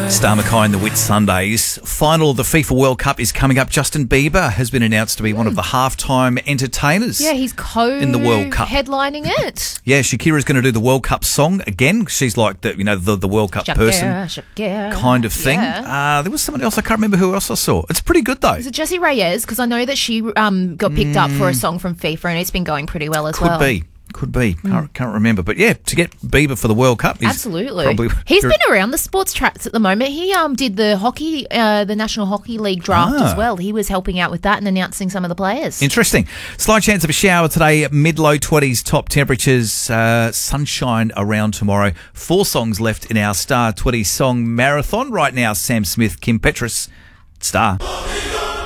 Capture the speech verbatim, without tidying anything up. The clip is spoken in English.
Star Mackay and the Whit Sundays. Final of the FIFA World Cup is coming up. Justin Bieber has been announced to be one of the halftime entertainers. Yeah, he's co in the World Cup, headlining it. Yeah, Shakira's going to do the World Cup song again. She's like the you know the, the World Cup Shakira, person Shakira. kind of thing. Yeah. Uh, there was someone else. I can't remember who else I saw. It's pretty good though. Is it Jessie Reyez? Because I know that she um, got picked mm. up for a song from FIFA, and it's been going pretty well as Could well. Could be. Could be. Mm. Can't, can't remember. But yeah, to get Bieber for the World Cup is absolutely. Probably He's been around the sports tracks at the moment. He um did the hockey, uh, the National Hockey League draft ah. as well. He was helping out with that and announcing some of the players. Interesting. Slight chance of a shower today. Mid-low twenties, top temperatures. Uh, sunshine around tomorrow. Four songs left in our Star twenty song marathon. Right now, Sam Smith, Kim Petras, Star.